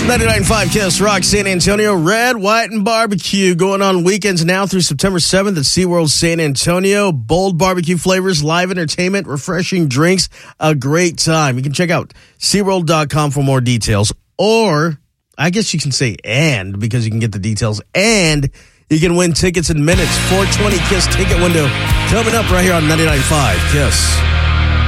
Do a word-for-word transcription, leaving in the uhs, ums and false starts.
ninety-nine point five Kiss Rock San Antonio. Red, white, and barbecue going on weekends now through September seventh at SeaWorld San Antonio. Bold barbecue flavors, live entertainment, refreshing drinks, a great time. You can check out SeaWorld dot com for more details. Or, I guess you can say and, because you can get the details. And you can win tickets in minutes. four twenty Kiss ticket window coming up right here on ninety-nine point five Kiss.